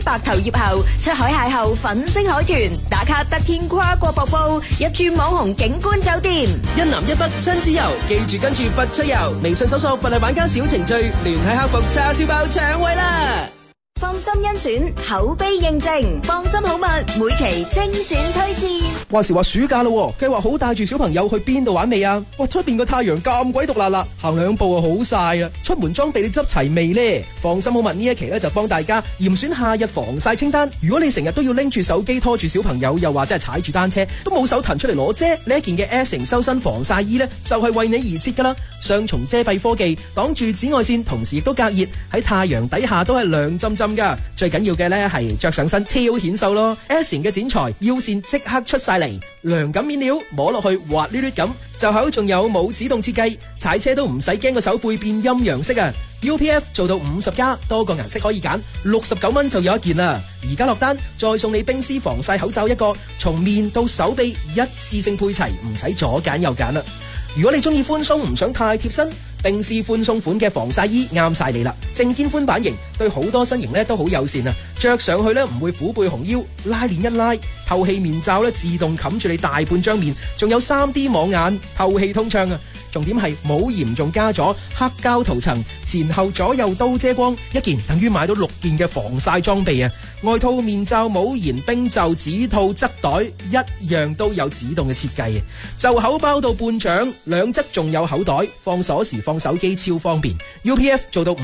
白頭葉后出海邂逅粉星海豚，打卡得天跨國瀑布，入住網紅景觀酒店， 一南一北親子遊，記住跟住佛出遊，微信搜索佛麗玩家小程序，聯繫客服叉燒包搶位啦！ 放心甄選，口碑認證，放心好物，每期精選推薦。 話時話暑假咯，計劃好帶住小朋友去邊度玩未啊？哇，出邊個太陽咁鬼毒辣辣，行兩步啊好曬啊！出門裝備你執齊未呢？放心好物呢一期咧就幫大家嚴選夏日防曬清單。如果你成日都要拎住手機拖住小朋友，又或者係踩住單車，都冇手騰出嚟攞遮，呢一件嘅 S 型修身防曬衣呢，就係為你而設噶啦。雙重遮蔽科技，擋住紫外線，同時亦都隔熱，喺太陽底下都係涼浸浸噶。最緊要嘅呢係着上身超顯瘦咯。S 型嘅剪裁，腰線即刻出晒嚟，涼感面料，摸落去滑捋捋咁。袖口仲有冇指動設計，踩車都唔使驚個手背變陰陽色啊！ UPF 做到50+，多個顏色可以揀，69蚊就有一件啦。而家落單再送你冰絲防曬口罩一個，從面到手臂一次性配齊，唔使左揀右揀啦。如果你中意寬鬆唔想太貼身，冰絲寬鬆款嘅防曬衣啱晒你啦。正肩寬版型對好多身形咧都好友善啊，着上去咧唔會虎背熊腰，拉鏈一拉，透氣面罩咧自動冚住你大半張面，仲有 3D 網眼，透氣通暢啊。重點係冇嚴重加咗黑膠塗層，前後左右都遮光，一件等於買到6件嘅防曬裝備啊！外套、面罩、帽檐、冰袖、指套、側袋，一樣都有指動嘅設計啊！袖口包到半掌，兩側仲有口袋，放鎖匙、放手機超方便。UPF 做到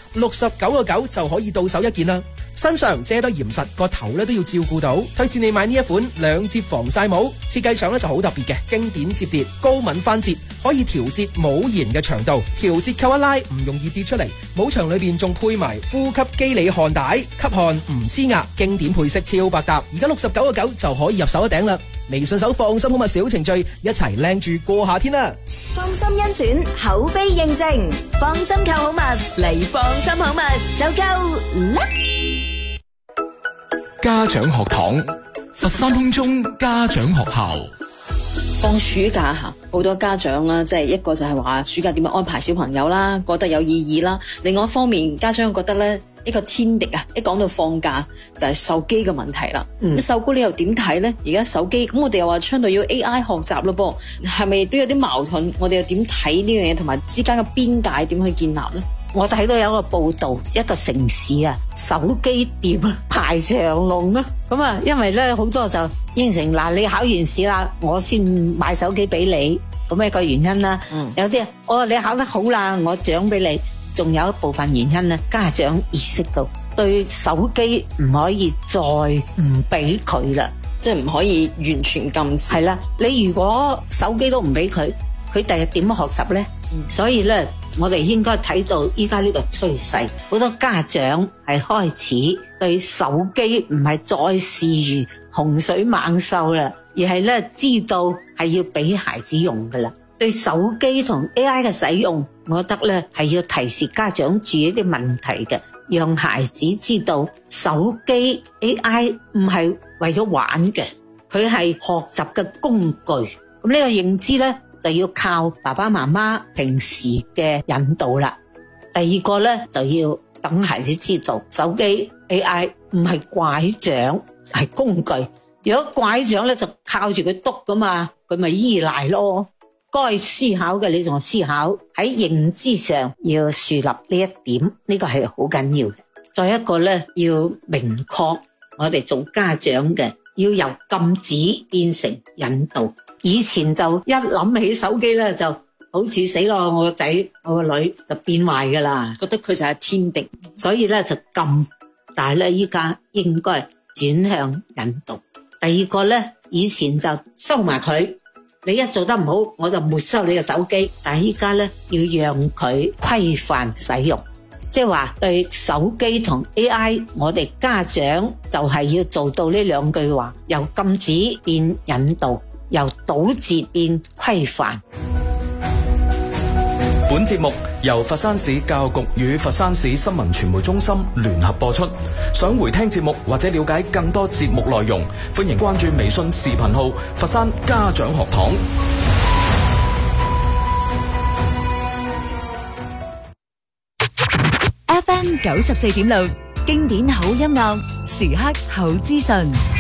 50+，69.9就可以到手一件啦。身上遮得嚴實，個頭咧都要照顧到。推薦你買呢一款兩摺防曬帽，設計上咧就好特別嘅，經典摺疊，高敏翻摺，可以調節帽檐嘅長度，調節扣一拉唔容易跌出嚟。帽長裏邊仲配埋呼吸機理汗帶，吸汗唔黐牙，經典配色超百搭。而家69.9就可以入手一頂啦。微信搜放心好物小程序，一齊靚住過夏天啦！ 放心甄選，口碑認證，放心購好物嚟放心好物就夠啦！ 家長學堂，佛山空中家長學校。 放暑假吓，好多家長啦，即係一個就係話暑假點樣安排小朋友啦，覺得有意義啦。另外一方面，家長覺得咧呢個天敵啊，一講到放假就係手機嘅問題啦。咁秀姑你又點睇咧？而家手機咁我哋又話倡導要 AI 學習咯噃，係咪都有啲矛盾？我哋又點睇呢樣嘢，同埋之間嘅邊界點去建立咧？ 我睇到有個報道，一個城市啊，手機店排長龍啊。咁啊，因為咧好多就應承嗱，你考完試啦，我先買手機俾你。咁一個原因啦。有啲你考得好啦，我獎俾你。仲有一部分原因咧，家長意識到對手機唔可以再唔俾佢啦， 即係唔可以完全禁止。 係啦，你如果手機都唔俾佢，佢第日點學習咧？所以咧，我哋應該睇到依家呢個趨勢，好多家長係開始對手機唔係再視如洪水猛獸啦，而係咧知道係要俾孩子用噶啦。對手機同 AI 嘅使用，我覺得咧係要提示家長注意一啲問題嘅，讓孩子知道手機 AI 唔係為咗玩嘅，佢係學習嘅工具。咁呢個認知咧，就要靠爸爸媽媽平時嘅引導啦。第二個咧，就要等孩子知道手機 AI 唔係拐杖，係工具。如果拐杖咧，就靠住佢篤噶嘛，佢咪依賴咯。該思考嘅你仲思考，喺認知上要樹立呢一點，呢個係好緊要嘅。再一個咧，要明確我哋做家長嘅要由禁止變成引導。以前就一諗起手機咧，就好似死咯，我個仔我個女就變壞噶啦， 覺得佢就係天敵， 所以咧就禁。但係咧依家應該轉向引導。第二個咧，以前就收埋佢，你一做得唔好，我就沒收你嘅手機。但係依家咧要讓佢規範使用，即係話對手機同 AI， 我哋家長就係要做到呢兩句話，由禁止變引導，由堵截變規範。 本節目由佛山市教育局與佛山市新聞傳媒中心聯合播出。想回聽節目或者了解更多節目內容，歡迎關注微信視頻號佛山家長學堂。 FM 94.6 經典好音樂，時刻好資訊。